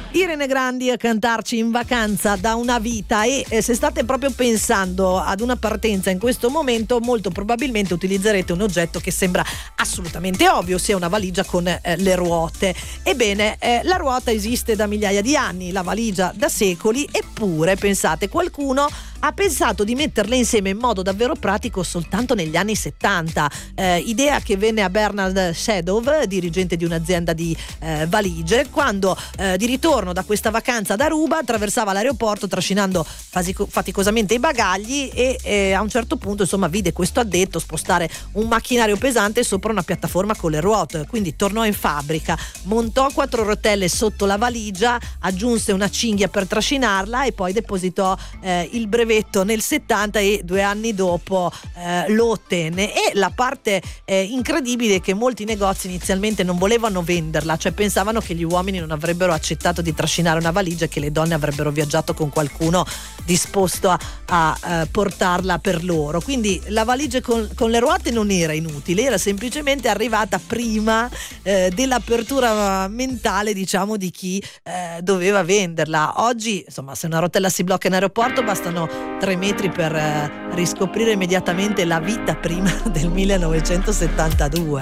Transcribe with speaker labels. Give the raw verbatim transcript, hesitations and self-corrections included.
Speaker 1: Irene Grandi a cantarci In vacanza da una vita. E eh, se state proprio pensando ad una partenza in questo momento, molto probabilmente utilizzerete un oggetto che sembra assolutamente ovvio, sia una valigia con eh, le ruote. Ebbene, eh, la ruota esiste da migliaia di anni, la valigia da secoli, eppure pensate, qualcuno ha pensato di metterle insieme in modo davvero pratico soltanto negli anni settanta, eh, idea che venne a Bernard Shadow, dirigente di un'azienda di eh, valigie, quando eh, di ritorno da questa vacanza ad Aruba attraversava l'aeroporto trascinando fasico- faticosamente i bagagli e eh, a un certo punto insomma vide questo addetto spostare un macchinario pesante sopra una piattaforma con le ruote, quindi tornò in fabbrica, montò quattro rotelle sotto la valigia, aggiunse una cinghia per trascinarla e poi depositò eh, il brevetto nel settanta e due anni dopo eh, lo ottenne. E la parte eh, incredibile è che molti negozi inizialmente non volevano venderla, cioè pensavano che gli uomini non avrebbero accettato di trascinare una valigia e che le donne avrebbero viaggiato con qualcuno disposto a, a, a portarla per loro. Quindi la valigia con, con le ruote non era inutile, era semplicemente arrivata prima eh, dell'apertura mentale, diciamo, di chi eh, doveva venderla. Oggi insomma, se una rotella si blocca in aeroporto bastano tre metri per eh, riscoprire immediatamente la vita prima del millenovecentosettantadue.